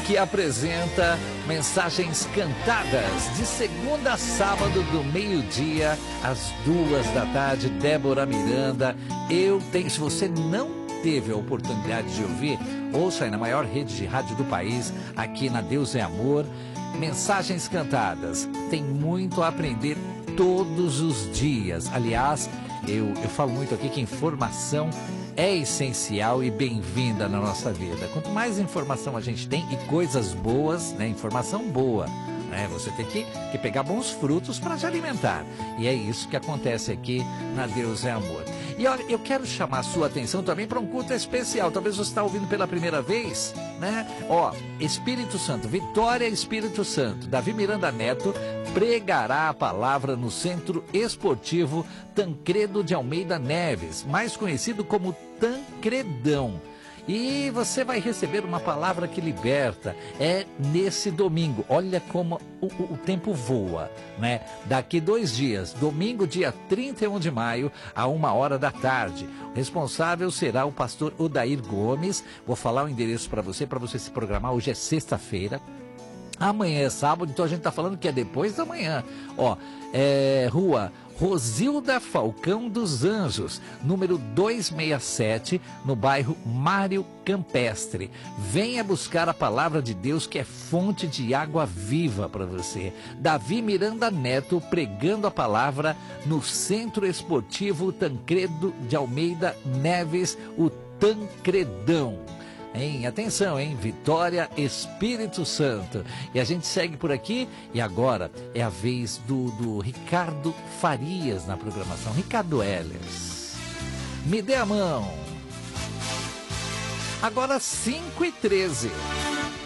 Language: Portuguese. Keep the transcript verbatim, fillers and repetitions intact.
que apresenta Mensagens Cantadas, de segunda a sábado, do meio-dia às duas da tarde. Débora Miranda, eu tenho, se você não teve a oportunidade de ouvir, ouça aí na maior rede de rádio do país, aqui na Deus é Amor, Mensagens Cantadas. Tem muito a aprender todos os dias. Aliás, eu, eu falo muito aqui que informação é essencial e bem-vinda na nossa vida. Quanto mais informação a gente tem e coisas boas, né? Informação boa, né? Você tem que, que pegar bons frutos para te alimentar. E é isso que acontece aqui na Deus é Amor. E olha, eu quero chamar a sua atenção também para um culto especial. Talvez você está ouvindo pela primeira vez, né? Ó, Espírito Santo, Vitória Espírito Santo, Davi Miranda Neto pregará a palavra no Centro Esportivo Tancredo de Almeida Neves, mais conhecido como Tancredão. E você vai receber uma palavra que liberta. É nesse domingo. Olha como o, o, o tempo voa, né? Daqui dois dias, domingo, dia trinta e um de maio, a uma hora da tarde. O responsável será o pastor Odair Gomes. Vou falar o endereço para você, para você se programar. Hoje é sexta-feira. Amanhã é sábado, então a gente tá falando que é depois da manhã. Ó, é Rua Rosilda Falcão dos Anjos, número duzentos e sessenta e sete, no bairro Mário Campestre. Venha buscar a palavra de Deus, que é fonte de água viva para você. Davi Miranda Neto pregando a palavra no Centro Esportivo Tancredo de Almeida Neves, o Tancredão. Hein? Atenção, hein? Vitória Espírito Santo. E a gente segue por aqui e agora é a vez do, do Ricardo Farias na programação. Ricardo Ehlers, me dê a mão. Agora cinco e treze.